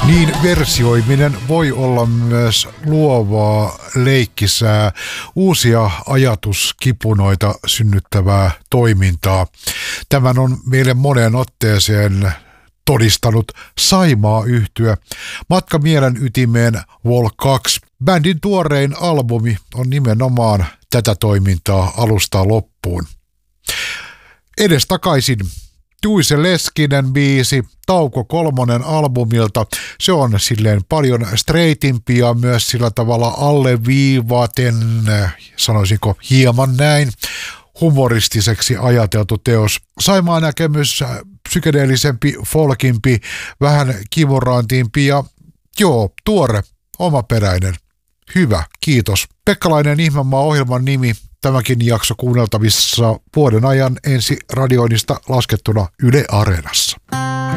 Niin versioiminen voi olla myös luovaa, leikkisää, uusia ajatuskipunoita synnyttävää toimintaa. Tämän on meille moneen otteeseen todistanut Saimaa-yhtye. Matka mielen ytimeen Vol. 2. Bändin tuorein albumi on nimenomaan tätä toimintaa alusta loppuun. Edestakaisin Juise Leskinen biisi Tauko 3 albumilta. Se on silleen paljon straightimpia myös sillä tavalla alleviivaten, sanoisinko hieman näin, humoristiseksi ajateltu teos. Saimaa näkemys psykedeellisempi, folkimpi, vähän kimurantimpi ja tuore, omaperäinen. Hyvä, kiitos. Pekkalainen Ihmemaa-ohjelman nimi. Tämäkin jakso kuunneltavissa vuoden ajan ensi radioinnista laskettuna Yle Areenassa.